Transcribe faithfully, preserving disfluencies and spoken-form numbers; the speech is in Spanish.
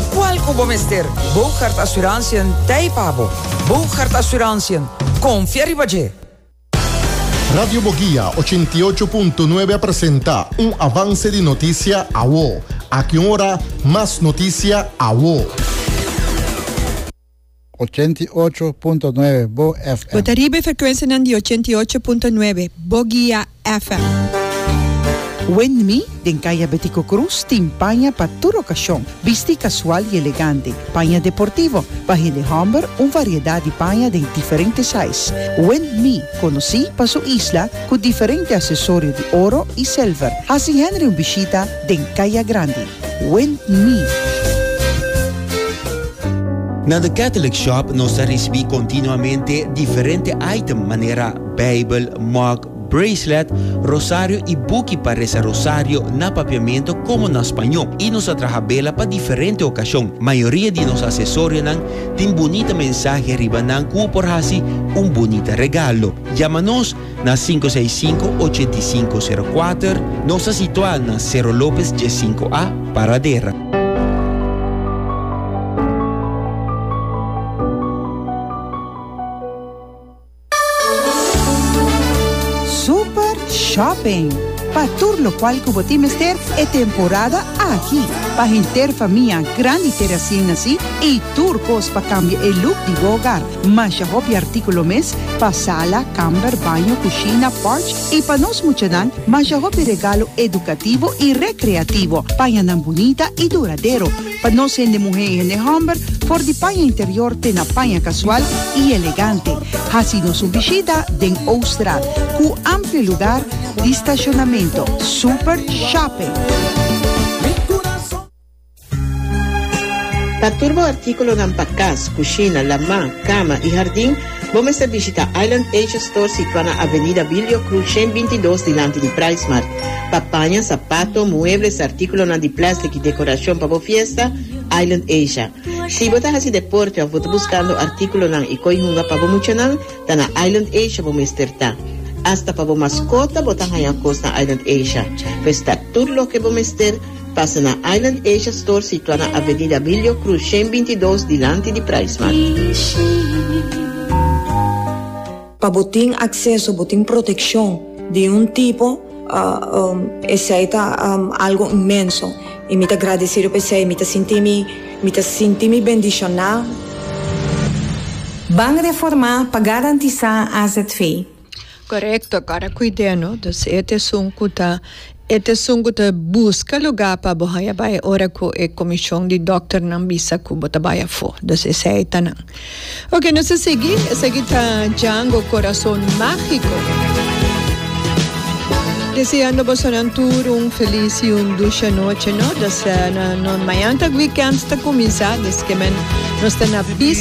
qual como mister. Bouchard Assurantie Taipabo. Bouchard Assurantie. Confia Ribaje. Radio Boguía ochenta y ocho punto nueve presenta un avance de noticia a W O. A qué hora más noticia a W O. ochenta y ocho punto nueve Bo F M. Botaribe frequenza nandi ochenta y ocho punto nueve Boguía F M. When me, den Caia Betico Cruz, tem paña para toda ocasión, vesti casual y elegante, paña deportivo, página de Humber, una variedad de paña de diferentes sizes. When me, conocí para su isla con diferentes accesorios de oro y silver. Así Henry un visita den Caia Grande. When me. Na The Catholic Shop nós recebemos continuamente diferentes items, maneira Bible, mug, bracelet, rosário e buque para esse rosário na papiamento como na espanhol. E nos atrajabela para diferentes ocasiões. Maioria de nossos acessórios tem bonita mensagem arriba nan que por assim um bonito regalo. Chama-nos na cinco seis cinco, oito cinco zero quatro, nossa situada na Cerro Lopes G cinco A, Paradera. Shopping. Para todo lo cual que você mister é temporada aqui. Para ter família grande ter assim assim e turcos para cambiar o look de hogar. Mas já houve artículo mês para sala, camber, banho, cozinha, porch e para nós muchanan, mas já houve regalo educativo e recreativo. Paia nan bonita e duradeiro. Para nós de mulher de Humber, for de paia interior tem a paia casual e elegante. Assim nos visita den Austral, com amplo lugar de estacionamento. Super Shopping. Para turbo artículo ng pagkas, kusina, lama, cama e jardim, vamos a visitar Island Asia Store situada na Avenida Bilio Cruz cento e vinte e dois, delante de Price Mart. Papanha, sapato, muebles, artículos de plástico e decoração para a fiesta, Island Asia. Se você está deporte ou você buscando artículos ng ikoy-hunga para você, está na Island Asia vamos estar. Hasta para mascota, botang hayang coast na Island Asia. Para tudo lo que vamos ter, passa na Island Asia Store situada na Avenida Bilio Cruz cento e vinte e dois, delante de Price Mart. Para botar acesso, botar proteção de um tipo, uh, um, esse é um, algo imenso. E me agradecer por isso, me sentir-me me sentir-me bendicionado. Van reformar para garantizar a Z F. Correcto, cara, cuidado, dus ete sunkuta, ete sunkuta busca lugar para bohaya bay ora ko e comissão de doctor nang bisa ko botabaya fo, dus ese ay tanang. Okay, nós seguir, seguir ta Django Coração Mágico. Deseando vos un tour, un feliz y un dulce noche, ¿no? Dus uh, no, no mayantag weekends ta comienza, dus que men nos ten a bis